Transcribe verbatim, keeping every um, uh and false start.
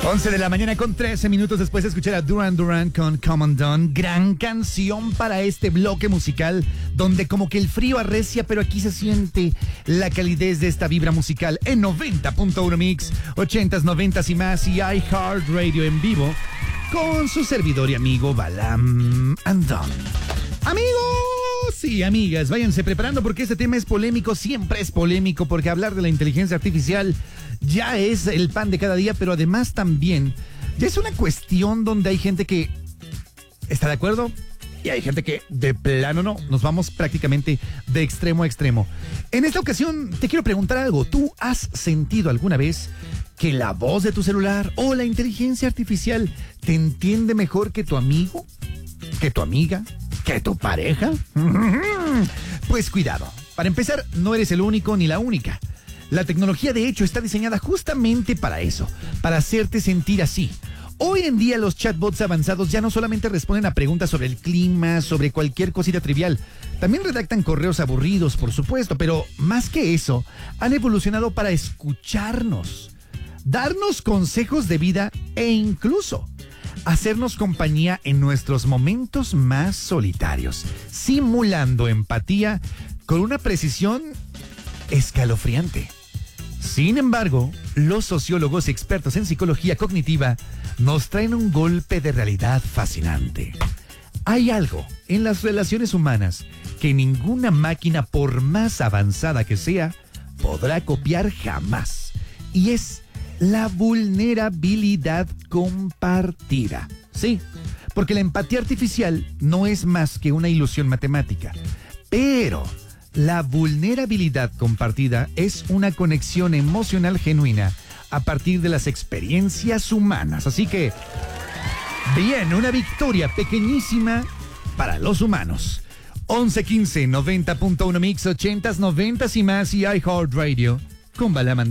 once de la mañana con trece minutos después de escuchar a Duran Duran con Come Undone. Gran canción para este bloque musical donde como que el frío arrecia, pero aquí se siente la calidez de esta vibra musical en noventa punto uno Mix, ochentas, noventas y más, y iHeartRadio en vivo con su servidor y amigo Balam Andon. Amigos y amigas, váyanse preparando porque este tema es polémico, siempre es polémico, porque hablar de la inteligencia artificial ya es el pan de cada día, pero además también ya es una cuestión donde hay gente que está de acuerdo y hay gente que de plano no. Nos vamos prácticamente de extremo a extremo. En esta ocasión te quiero preguntar algo. ¿Tú has sentido alguna vez que la voz de tu celular o la inteligencia artificial te entiende mejor que tu amigo, que tu amiga, que tu pareja? Pues cuidado. Para empezar, no eres el único ni la única. La tecnología, de hecho, está diseñada justamente para eso, para hacerte sentir así. Hoy en día los chatbots avanzados ya no solamente responden a preguntas sobre el clima, sobre cualquier cosita trivial. También redactan correos aburridos, por supuesto, pero más que eso, han evolucionado para escucharnos, darnos consejos de vida e incluso hacernos compañía en nuestros momentos más solitarios, simulando empatía con una precisión escalofriante. Sin embargo, los sociólogos y expertos en psicología cognitiva nos traen un golpe de realidad fascinante. Hay algo en las relaciones humanas que ninguna máquina, por más avanzada que sea, podrá copiar jamás. Y es la vulnerabilidad compartida. Sí, porque la empatía artificial no es más que una ilusión matemática. Pero la vulnerabilidad compartida es una conexión emocional genuina a partir de las experiencias humanas. Así que, bien, una victoria pequeñísima para los humanos. once quince, noventa punto uno Mix, ochentas, noventas y más, y iHeartRadio con Balam.